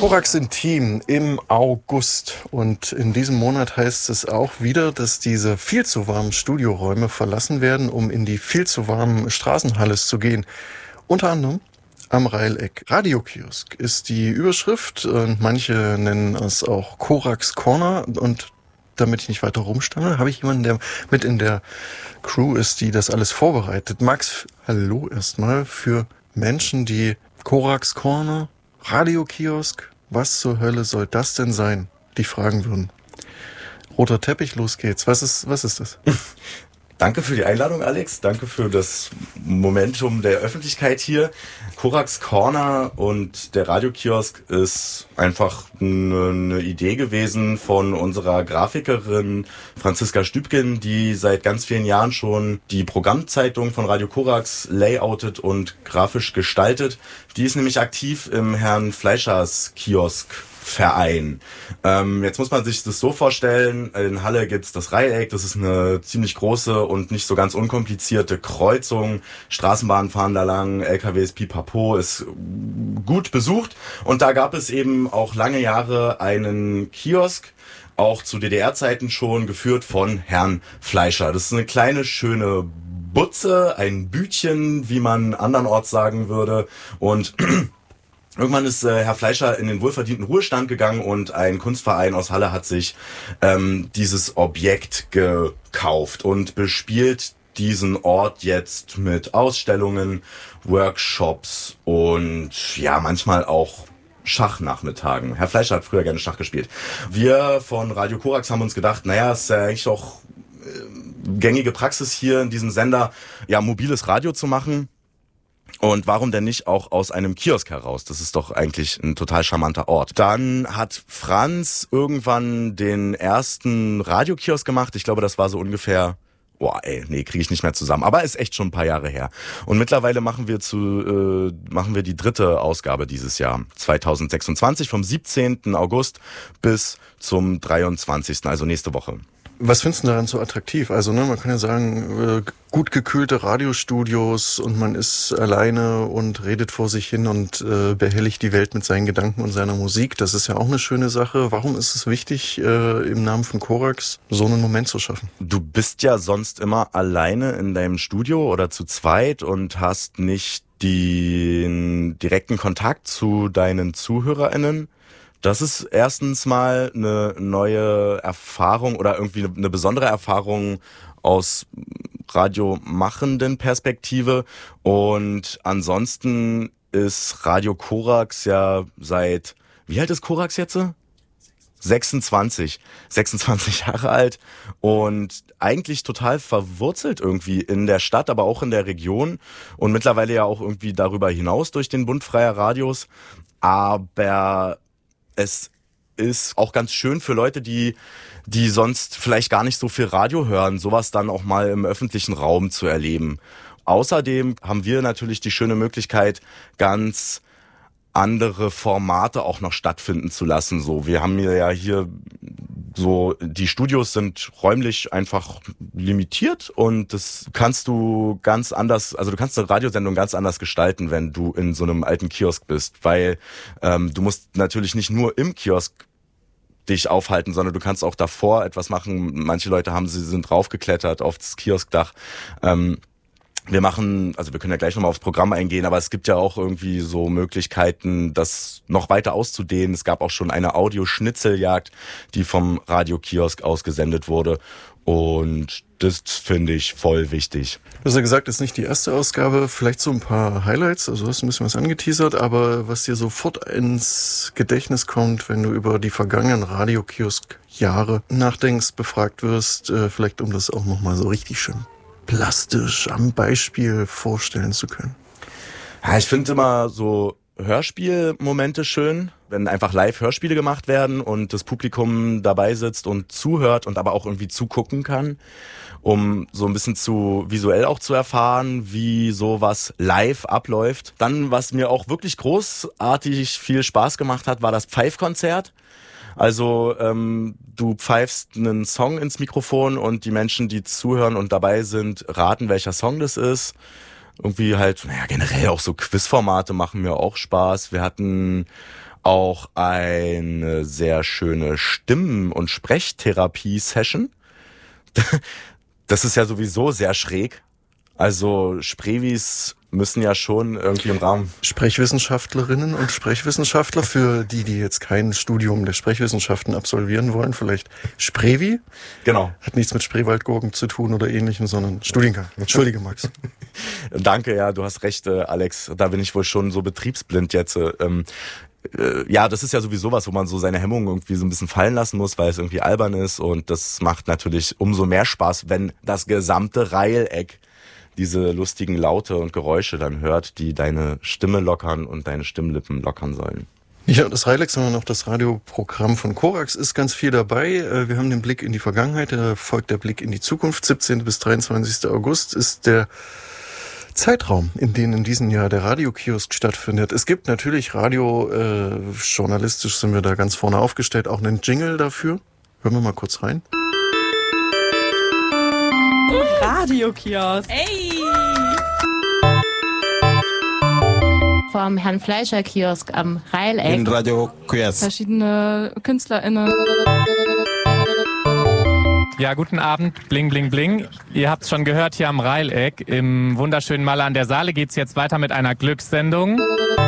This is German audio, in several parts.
Korax Intim im August. Und in diesem Monat heißt es auch wieder, dass diese viel zu warmen Studioräume verlassen werden, um in die viel zu warmen Straßenhalles zu gehen. Unter anderem am Reileck. Radiokiosk ist die Überschrift und manche nennen es auch Korax Corner. Und damit ich nicht weiter rumstamme, habe ich jemanden, der mit in der Crew ist, die das alles vorbereitet. Max, hallo erstmal für Menschen, die Korax Corner, Radiokiosk, was zur Hölle soll das denn sein? Die fragen würden. Roter Teppich, los geht's. Was ist das? Danke für die Einladung, Alex. Danke für das Momentum der Öffentlichkeit hier. Korax Corner und der Radiokiosk ist einfach eine Idee gewesen von unserer Grafikerin Franziska Stübgen, die seit ganz vielen Jahren schon die Programmzeitung von Radio Korax layoutet und grafisch gestaltet. Die ist nämlich aktiv im Herrn Fleischers Kiosk Verein. Jetzt muss man sich das so vorstellen, in Halle gibt's das Reileck, das ist eine ziemlich große und nicht so ganz unkomplizierte Kreuzung. Straßenbahnen fahren da lang, LKWs, pipapo, ist gut besucht. Und da gab es eben auch lange Jahre einen Kiosk, auch zu DDR-Zeiten schon, geführt von Herrn Fleischer. Das ist eine kleine, schöne Butze, ein Bütchen, wie man andernorts sagen würde. Und irgendwann ist Herr Fleischer in den wohlverdienten Ruhestand gegangen und ein Kunstverein aus Halle hat sich dieses Objekt gekauft und bespielt diesen Ort jetzt mit Ausstellungen, Workshops und ja, manchmal auch Schachnachmittagen. Herr Fleischer hat früher gerne Schach gespielt. Wir von Radio Korax haben uns gedacht, naja, ist ja eigentlich auch gängige Praxis hier in diesem Sender, ja, mobiles Radio zu machen. Und warum denn nicht auch aus einem Kiosk heraus? Das ist doch eigentlich ein total charmanter Ort. Dann hat Franz irgendwann den ersten Radiokiosk gemacht. Ich glaube, das war so ungefähr, kriege ich nicht mehr zusammen. Aber ist echt schon ein paar Jahre her. Und mittlerweile machen wir die dritte Ausgabe dieses Jahr, 2026, vom 17. August bis zum 23., also nächste Woche. Was findest du daran so attraktiv? Also, man kann ja sagen, gut gekühlte Radiostudios und man ist alleine und redet vor sich hin und behelligt die Welt mit seinen Gedanken und seiner Musik. Das ist ja auch eine schöne Sache. Warum ist es wichtig, im Namen von Korax so einen Moment zu schaffen? Du bist ja sonst immer alleine in deinem Studio oder zu zweit und hast nicht den direkten Kontakt zu deinen ZuhörerInnen. Das ist erstens mal eine neue Erfahrung oder irgendwie eine besondere Erfahrung aus radiomachenden Perspektive. Und ansonsten ist Radio Korax ja seit, wie alt ist Korax jetzt? 26 Jahre alt und eigentlich total verwurzelt irgendwie in der Stadt, aber auch in der Region und mittlerweile ja auch irgendwie darüber hinaus durch den Bund freier Radios. Aber es ist auch ganz schön für Leute, die sonst vielleicht gar nicht so viel Radio hören, sowas dann auch mal im öffentlichen Raum zu erleben. Außerdem haben wir natürlich die schöne Möglichkeit, ganz andere Formate auch noch stattfinden zu lassen. So, wir haben ja hier so, die Studios sind räumlich einfach limitiert und das kannst du ganz anders, also du kannst eine Radiosendung ganz anders gestalten, wenn du in so einem alten Kiosk bist, weil du musst natürlich nicht nur im Kiosk dich aufhalten, sondern du kannst auch davor etwas machen. Manche Leute sind draufgeklettert auf das Kioskdach. Wir können ja gleich nochmal aufs Programm eingehen, aber es gibt ja auch irgendwie so Möglichkeiten, das noch weiter auszudehnen. Es gab auch schon eine Audioschnitzeljagd, die vom Radiokiosk ausgesendet wurde und das finde ich voll wichtig. Du hast ja gesagt, das ist nicht die erste Ausgabe, vielleicht so ein paar Highlights, also du hast ein bisschen was angeteasert, aber was dir sofort ins Gedächtnis kommt, wenn du über die vergangenen Radiokiosk-Jahre nachdenkst, befragt wirst, vielleicht um das auch nochmal so richtig schön plastisch am Beispiel vorstellen zu können? Ja, ich finde immer so Hörspielmomente schön, wenn einfach live Hörspiele gemacht werden und das Publikum dabei sitzt und zuhört und aber auch irgendwie zugucken kann, um so ein bisschen visuell auch zu erfahren, wie sowas live abläuft. Dann, was mir auch wirklich großartig viel Spaß gemacht hat, war das Pfeifkonzert. Also du pfeifst einen Song ins Mikrofon und die Menschen, die zuhören und dabei sind, raten, welcher Song das ist. Irgendwie halt, generell auch so Quizformate machen mir auch Spaß. Wir hatten auch eine sehr schöne Stimmen- und Sprechtherapie-Session. Das ist ja sowieso sehr schräg. Also Sprevis müssen ja schon irgendwie im Rahmen... Sprechwissenschaftlerinnen und Sprechwissenschaftler, für die jetzt kein Studium der Sprechwissenschaften absolvieren wollen, vielleicht Sprevi. Genau. Hat nichts mit Spreewaldgurken zu tun oder Ähnlichem, sondern Studiengang. Entschuldige, Max. Danke, ja, du hast recht, Alex. Da bin ich wohl schon so betriebsblind jetzt. Ja, das ist ja sowieso was, wo man so seine Hemmungen irgendwie so ein bisschen fallen lassen muss, weil es irgendwie albern ist. Und das macht natürlich umso mehr Spaß, wenn das gesamte Reileck diese lustigen Laute und Geräusche dann hört, die deine Stimme lockern und deine Stimmlippen lockern sollen. Nicht nur das Reileck, sondern auch das Radioprogramm von Korax ist ganz viel dabei. Wir haben den Blick in die Vergangenheit, da folgt der Blick in die Zukunft. 17. bis 23. August ist der Zeitraum, in dem in diesem Jahr der Radiokiosk stattfindet. Es gibt natürlich journalistisch sind wir da ganz vorne aufgestellt, auch einen Jingle dafür. Hören wir mal kurz rein. Radiokiosk. Ey! Vom Herrn Fleischer Kiosk am Reileck. In Radiokiosk. Verschiedene KünstlerInnen. Ja, guten Abend, bling, bling, bling. Ihr habt's schon gehört, hier am Reileck. Im wunderschönen Malle an der Saale geht's jetzt weiter mit einer Glückssendung.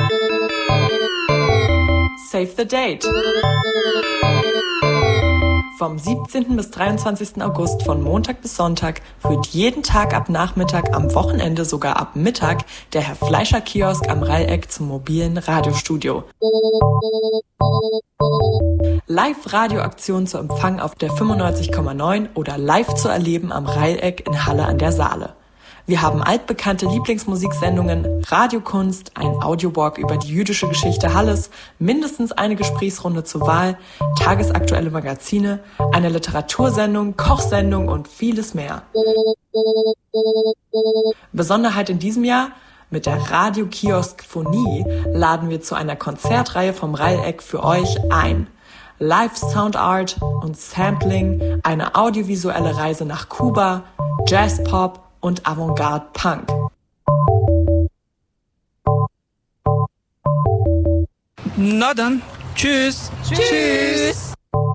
Save the date. Vom 17. bis 23. August von Montag bis Sonntag führt jeden Tag ab Nachmittag, am Wochenende sogar ab Mittag der Herr Fleischer Kiosk am Reileck zum mobilen Radiostudio. Live-Radioaktion zu empfangen auf der 95,9 oder live zu erleben am Reileck in Halle an der Saale. Wir haben altbekannte Lieblingsmusiksendungen, Radiokunst, ein Audiowalk über die jüdische Geschichte Halles, mindestens eine Gesprächsrunde zur Wahl, tagesaktuelle Magazine, eine Literatursendung, Kochsendung und vieles mehr. Besonderheit in diesem Jahr: Mit der Radiokiosk-Phonie laden wir zu einer Konzertreihe vom Reileck für euch ein. Live Soundart und Sampling, eine audiovisuelle Reise nach Kuba, Jazzpop und Avantgarde Punk. Na dann, tschüss. Tschüss.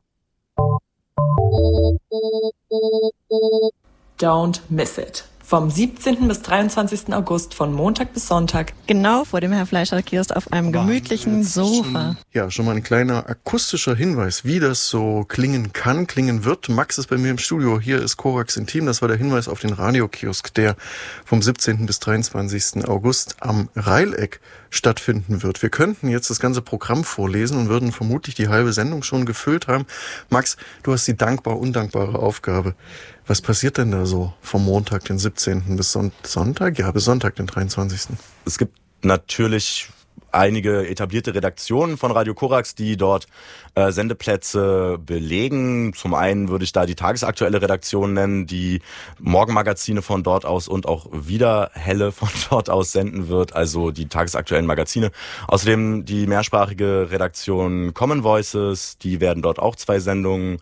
Don't miss it. Vom 17. bis 23. August von Montag bis Sonntag. Genau vor dem Herr Fleischer Kiosk auf einem gemütlichen Sofa. Schon mal ein kleiner akustischer Hinweis, wie das so klingen kann, klingen wird. Max ist bei mir im Studio, hier ist Korax Intim. Das war der Hinweis auf den Radiokiosk, der vom 17. bis 23. August am Reileck stattfinden wird. Wir könnten jetzt das ganze Programm vorlesen und würden vermutlich die halbe Sendung schon gefüllt haben. Max, du hast die dankbar-undankbare Aufgabe. Was passiert denn da so vom Montag, den 17. bis Sonntag? Ja, bis Sonntag, den 23. Es gibt natürlich einige etablierte Redaktionen von Radio Korax, die dort Sendeplätze belegen. Zum einen würde ich da die tagesaktuelle Redaktion nennen, die Morgenmagazine von dort aus und auch wieder Helle von dort aus senden wird, also die tagesaktuellen Magazine. Außerdem die mehrsprachige Redaktion Common Voices, die werden dort auch 2 Sendungen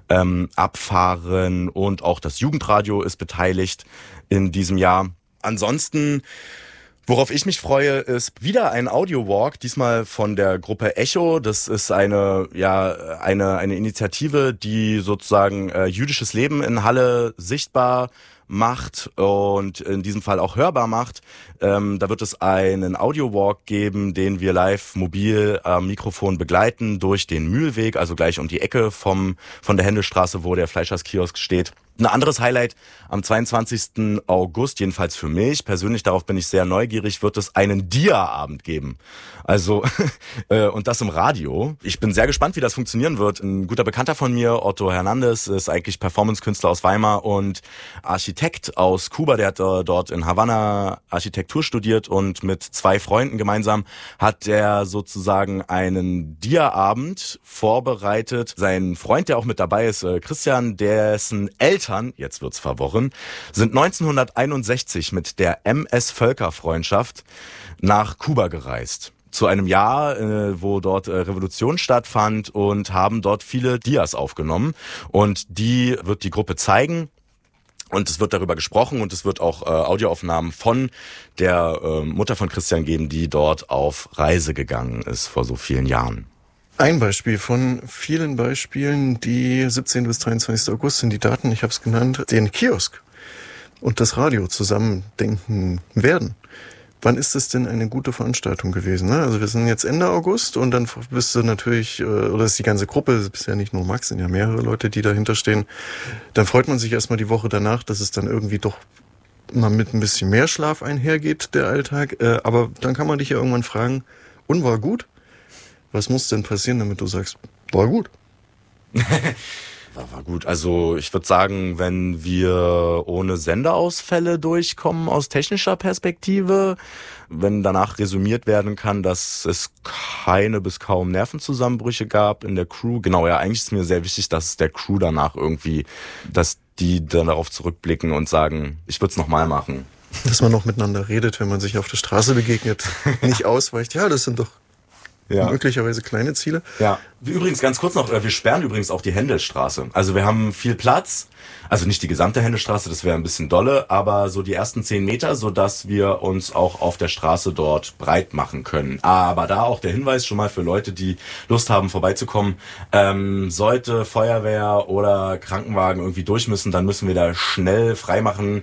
abfahren, und auch das Jugendradio ist beteiligt in diesem Jahr. Ansonsten, worauf ich mich freue, ist wieder ein Audio-Walk, diesmal von der Gruppe Echo. Das ist eine Initiative, die sozusagen jüdisches Leben in Halle sichtbar macht und in diesem Fall auch hörbar macht. Da wird es einen Audio-Walk geben, den wir live mobil am Mikrofon begleiten durch den Mühlweg, also gleich um die Ecke von der Händelstraße, wo der Fleischers Kiosk steht. Ein anderes Highlight am 22. August, jedenfalls für mich persönlich, darauf bin ich sehr neugierig, wird es einen Dia-Abend geben. Also, und das im Radio. Ich bin sehr gespannt, wie das funktionieren wird. Ein guter Bekannter von mir, Otto Hernandez, ist eigentlich Performance-Künstler aus Weimar und Architekt aus Kuba. Der hat dort in Havanna Architektur studiert, und mit 2 Freunden gemeinsam hat er sozusagen einen Dia-Abend vorbereitet. Sein Freund, der auch mit dabei ist, Christian, dessen Eltern, jetzt wird's verworren, sind 1961 mit der MS Völkerfreundschaft nach Kuba gereist. Zu einem Jahr, wo dort Revolution stattfand, und haben dort viele Dias aufgenommen. Und die wird die Gruppe zeigen. Und es wird darüber gesprochen und es wird auch Audioaufnahmen von der Mutter von Christian geben, die dort auf Reise gegangen ist vor so vielen Jahren. Ein Beispiel von vielen Beispielen, die 17. bis 23. August sind die Daten, ich habe es genannt, den Kiosk und das Radio zusammendenken werden. Wann ist das denn eine gute Veranstaltung gewesen? Ne? Also wir sind jetzt Ende August und dann bist du natürlich, oder ist die ganze Gruppe, es ist ja nicht nur Max, sind ja mehrere Leute, die dahinter stehen. Dann freut man sich erstmal die Woche danach, dass es dann irgendwie doch mal mit ein bisschen mehr Schlaf einhergeht, der Alltag. Aber dann kann man dich ja irgendwann fragen, und war gut? Was muss denn passieren, damit du sagst, war gut? War gut. Also ich würde sagen, wenn wir ohne Sendeausfälle durchkommen aus technischer Perspektive, wenn danach resümiert werden kann, dass es keine bis kaum Nervenzusammenbrüche gab in der Crew. Genau, ja, eigentlich ist mir sehr wichtig, dass der Crew danach irgendwie, dass die dann darauf zurückblicken und sagen, ich würde es nochmal machen. Dass man noch miteinander redet, wenn man sich auf der Straße begegnet, nicht ausweicht. Ja, das sind doch möglicherweise kleine Ziele. Ja. Übrigens ganz kurz noch, wir sperren übrigens auch die Händelstraße. Also wir haben viel Platz, also nicht die gesamte Händelstraße, das wäre ein bisschen dolle, aber so die ersten 10 Meter, sodass wir uns auch auf der Straße dort breit machen können. Aber da auch der Hinweis schon mal für Leute, die Lust haben vorbeizukommen, sollte Feuerwehr oder Krankenwagen irgendwie durch müssen, dann müssen wir da schnell freimachen.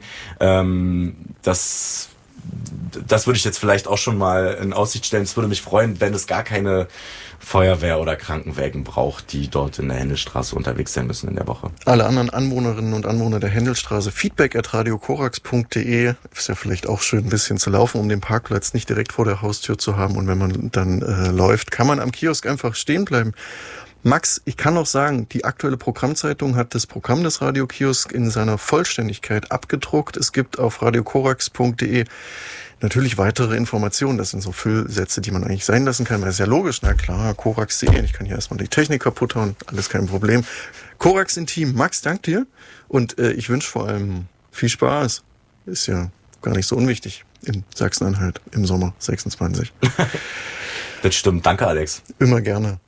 Das würde ich jetzt vielleicht auch schon mal in Aussicht stellen. Es würde mich freuen, wenn es gar keine Feuerwehr oder Krankenwagen braucht, die dort in der Händelstraße unterwegs sein müssen in der Woche. Alle anderen Anwohnerinnen und Anwohner der Händelstraße, feedback@radiokorax.de. Ist ja vielleicht auch schön, ein bisschen zu laufen, um den Parkplatz nicht direkt vor der Haustür zu haben. Und wenn man dann läuft, kann man am Kiosk einfach stehen bleiben. Max, ich kann noch sagen, die aktuelle Programmzeitung hat das Programm des Radiokiosk in seiner Vollständigkeit abgedruckt. Es gibt auf radiokorax.de natürlich weitere Informationen. Das sind so Füllsätze, die man eigentlich sein lassen kann. Das ist ja logisch, na klar, Korax.de. Ich kann hier erstmal die Technik kaputt hauen, alles kein Problem. Korax Intim. Max, dank dir. Und ich wünsche vor allem viel Spaß. Ist ja gar nicht so unwichtig in Sachsen-Anhalt im Sommer 26. Das stimmt. Danke, Alex. Immer gerne.